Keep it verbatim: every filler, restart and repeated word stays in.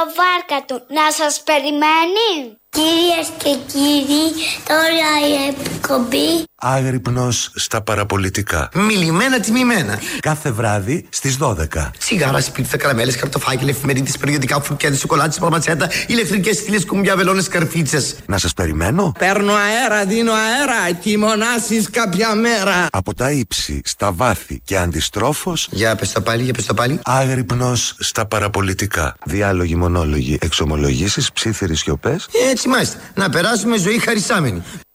βάρκα του να σας περιμένει. Κυρίες και κύριοι, τώρα η εκπομπή Άγρυπνος στα παραπολιτικά. Μιλημένα τιμημένα. Κάθε βράδυ στις δώδεκα. Τσιγάρα, σπίτια, καραμέλες, καρτοφάκια, εφημερίδες, περιοδικά, φουρκέδες, σοκολάτες, παλματσέτα, ηλεκτρικές στήλες, κουμπιά, βελόνες, καρφίτσες. Να σας περιμένω. Παίρνω αέρα, δίνω αέρα, κοιμονάσεις κάποια μέρα. Από τα ύψη, στα βάθη και αντιστρόφως. Για πες το πάλι, για πες το πάλι. Άγρυπνος στα παραπολιτικά. Διάλογοι, μονόλογοι, εξομολογήσεις, ψίθυροι σιωπές. Έτσι μάλιστα. Να περάσουμε ζωή χαρισάμενη.